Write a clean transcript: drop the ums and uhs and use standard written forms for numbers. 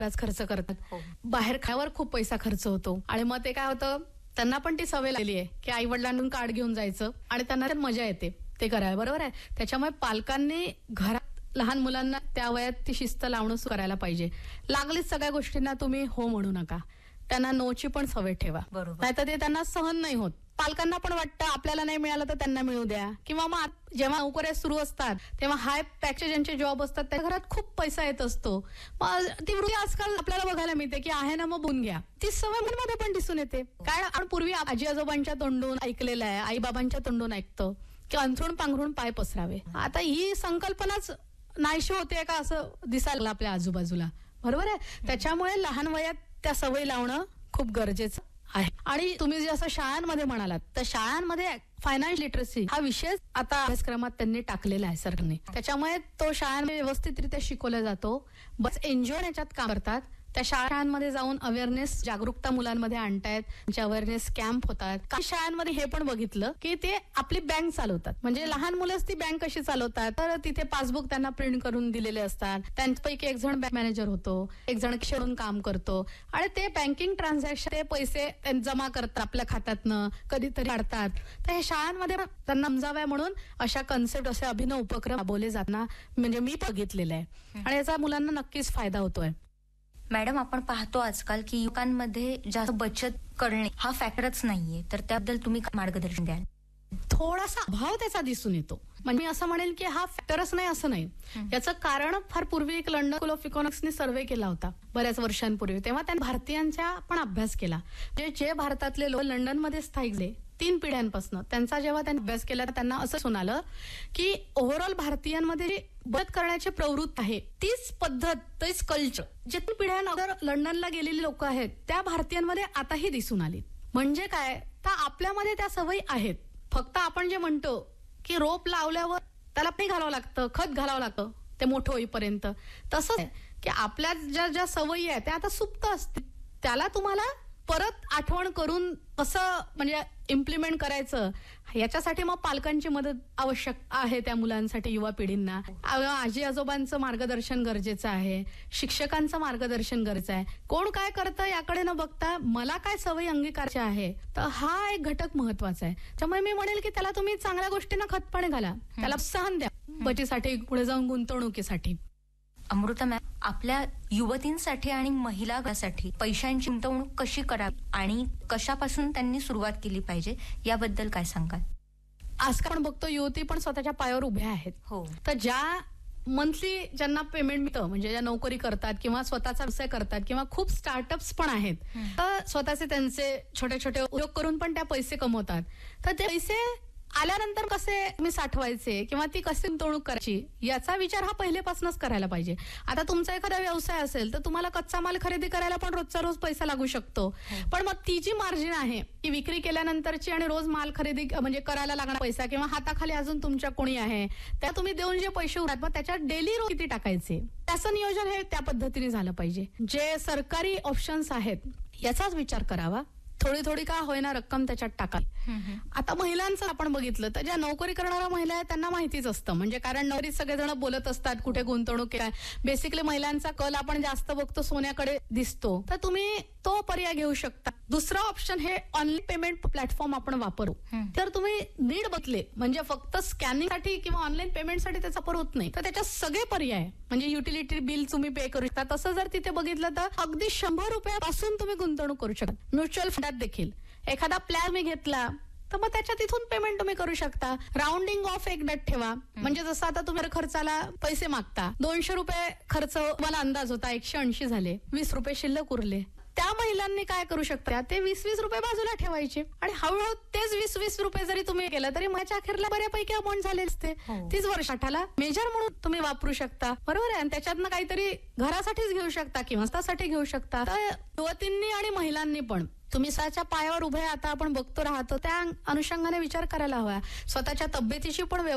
खर्च करतात. हो. बाहेर खाण्यावर खूप पैसा खर्च होतो आणि मग ते काय होतं, त्यांना पण ती सवय लागली आहे की आई वडिलांकडून कार्ड घेऊन जायचं आणि त्यांना त्यात मजा येते ते करायला. बरोबर आहे. त्याच्यामुळे पालकांनी घरात लहान मुलांना त्या वयात ती शिस्त लावणं करायला पाहिजे. लागलीच सगळ्या गोष्टींना तुम्ही हो म्हणू नका. त्यांना नोची पण सवय ठेवा. बरोबर. नाहीतर ते त्यांना सहन नाही होत. पालकांना पण वाटतं आपल्याला नाही मिळालं तर त्यांना मिळू द्या. किंवा मग जेव्हा नोकऱ्या सुरू असतात तेव्हा हाय पॅकचे ज्यांचे जॉब असतात त्या घरात खूप पैसा येत असतो. मग ती वृत्ती आजकाल आपल्याला बघायला मिळते की आहे ना मग बोलून घ्या. ती सवय मध्ये पण दिसून येते. काय आपण पूर्वी आजी आजोबांच्या तोंडून ऐकलेलं आहे, आई बाबांच्या तोंडून ऐकतो की अंथरूण पांघरून पाय पसरावे. आता ही संकल्पनाच नाहीशी होते का असं दिसायला लागलं आपल्या आजूबाजूला. बरोबर आहे. त्याच्यामुळे लहान वयात त्या सवयी लावणं खूप गरजेचं आहे. आणि तुम्ही जसं शाळांमध्ये म्हणालात तर शाळांमध्ये फायनान्शियल लिटरसी हा विषय आता अभ्यासक्रमात त्यांनी टाकलेला आहे सरकारने. त्याच्यामुळे तो शाळांमध्ये व्यवस्थितरित्या शिकवला जातो. बस एनजीओ याच्यात काम करतात. त्या शाळांमध्ये जाऊन अवेअरनेस जागरूकता मुलांमध्ये आणतायत. त्यांचे अवेअरनेस कॅम्प होतात. काही शाळांमध्ये हे पण बघितलं की ते आपली बँक चालवतात. म्हणजे लहान मुलंच ती बँक कशी चालवतात तर तिथे पासबुक त्यांना प्रिंट करून दिलेले असतात. त्यांच्यापैकी एक जण बँक मॅनेजर होतो, एक जण खेळून काम करतो आणि ते बँकिंग ट्रान्झॅक्शन ते पैसे जमा करतात आपल्या खात्यातनं, कधीतरी काढतात. तर हे शाळांमध्ये त्यांना समजाव्या म्हणून अशा कन्सेप्ट असे अभिनव उपक्रम राबवले जातना म्हणजे मी बघितलेले आहे आणि याचा मुलांना नक्कीच फायदा होतोय. मॅडम, आपण पाहतो आजकाल की युवकांमध्ये जास्त बचत करणे हा फॅक्टरच नाहीये, तर त्याबद्दल तुम्ही मार्गदर्शन द्याल? थोडासा अभाव त्याचा दिसून येतो. म्हणजे मी असं म्हणेल की हा फॅक्टरच नाही असं नाही. याचं कारण फार पूर्वी एक लंडन स्कूल ऑफ इकॉनॉमिक्सने सर्व्हे केला होता बऱ्याच वर्षांपूर्वी. तेव्हा त्यांनी भारतीयांचा पण अभ्यास केला. जे भारतातले लोक लंडनमध्ये स्थायिक झाले 3 पिढ्यांपासून त्यांचा जेव्हा त्यांनी अभ्यास केला तर त्यांना असं सुनालं की ओव्हरऑल भारतीयांमध्ये बचत करण्याची प्रवृत्ती आहे, तीच पद्धत, तीच कल्चर जे 3 पिढ्यांअगोदर लंडनला गेलेली लोक आहेत त्या भारतीयांमध्ये आताही दिसून आली. म्हणजे काय तर आपल्यामध्ये त्या सवयी आहेत. फक्त आपण जे म्हणतो की रोप लावल्यावर त्याला पाणी घालावं लागतं, खत घालावं लागतं ते मोठं होईपर्यंत. तसंच आहे की आपल्या ज्या सवयी आहेत त्या आता सुप्त असतील. त्याला तुम्हाला परत आठवण करून कसं म्हणजे इम्प्लिमेंट करायचं याच्यासाठी मग पालकांची मदत आवश्यक आहे. त्या मुलांसाठी, युवा पिढींना आजी आजोबांचं मार्गदर्शन गरजेचं आहे, शिक्षकांचं मार्गदर्शन गरजेचं आहे. कोण काय करतं याकडे न बघता मला काय सवयी अंगीकारायच्या आहे तर हा एक घटक महत्वाचा आहे. त्यामुळे मी म्हणेल की त्याला तुम्ही चांगल्या गोष्टींना खतपाणी घाला, त्याला प्रोत्साहन द्या बचतीसाठी, पुढे जाऊन गुंतवणुकीसाठी. अमृता मॅम, आपल्या युवतींसाठी आणि महिलांसाठी पैशांची गुंतवणूक कशी करावी आणि कशापासून त्यांनी सुरुवात केली पाहिजे याबद्दल काय सांगाल? आजकाल आपण बघतो युवती पण स्वतःच्या पायावर उभ्या आहेत. हो. तर ज्या मंथली ज्यांना पेमेंट मिळतं म्हणजे ज्या नोकरी करतात किंवा स्वतःचा व्यवसाय करतात किंवा खूप स्टार्टअप्स पण आहेत तर स्वतःचे त्यांचे छोटे छोटे उद्योग करून पण त्या पैसे कमवतात. तर ते पैसे आल्यानंतर कसे तुम्ही साठवायचे किंवा ती कशी गुंतवणूक करायची याचा विचार हा पहिलेपासूनच करायला पाहिजे. आता तुमचा एखादा व्यवसाय असेल तर तुम्हाला कच्चा माल खरेदी करायला पण रोजचा रोज पैसा लागू शकतो. पण मग ती जी मार्जिन आहे ती विक्री केल्यानंतरची आणि रोज माल खरेदी म्हणजे करायला लागणार पैसा किंवा हाताखाली अजून तुमच्या कोणी आहे त्या तुम्ही देऊन जे पैसे उरतात मग त्याच्यात डेली रोज किती टाकायचे त्याचं नियोजन हे त्या पद्धतीने झालं पाहिजे. जे सरकारी ऑप्शन्स आहेत याचाच विचार करावा. थोडी थोडी का होईना रक्कम त्याच्यात टाका. आता महिलांचं आपण बघितलं तर ज्या नोकरी करणाऱ्या महिला आहेत त्यांना माहितीच असतं. म्हणजे कारण नोकरीत सगळेजण बोलत असतात कुठे गुंतवणूक काय. बेसिकली महिलांचा कल आपण जास्त बघतो सोन्याकडे दिसतो. तर तुम्ही तो पर्याय घेऊ शकता. दुसरं ऑप्शन हे ऑनलाईन पेमेंट प्लॅटफॉर्म आपण वापरू. तर तुम्ही नीड बदले म्हणजे फक्त स्कॅनिंगसाठी किंवा ऑनलाईन पेमेंटसाठी त्याचा वापर होत नाही. तर त्याच्यात सगळे पर्याय म्हणजे युटिलिटी बिल तुम्ही पे करू शकता. तसं जर तिथे बघितलं तर अगदी 100 रुपयापासून तुम्ही गुंतवणूक करू शकता. म्युच्युअल फंडात देखील एखादा प्लॅन मी घेतला तर मग त्याच्या तिथून पेमेंट तुम्ही करू शकता. राऊंडिंग ऑफ एक डट ठेवा. म्हणजे जसं आता तुम्ही खर्चाला पैसे मागता 200 रुपये खर्च मला अंदाज होता 180 झाले, 20 रुपये शिल्लक उरले. त्या महिलांनी काय करू शकता ते 20-20 रुपये बाजूला ठेवायचे आणि हळूहळू तेच 20-20 रुपये जरी तुम्ही केलं तरी माझ्या अखेरला बऱ्यापैकी अमाऊंट झाले असते. 30 वर्षाला मेजर म्हणून तुम्ही वापरू शकता. बरोबर आहे. आणि त्याच्यातनं काहीतरी घरासाठीच घेऊ शकता किंवा स्वतःसाठी घेऊ शकता. तर युवतींनी आणि महिलांनी पण तुम्ही स्वतःच्या पायावर उभे आता आपण बघतो राहतो त्या अनुषंगाने विचार करायला हवा. स्वतःच्या तब्येतीची पण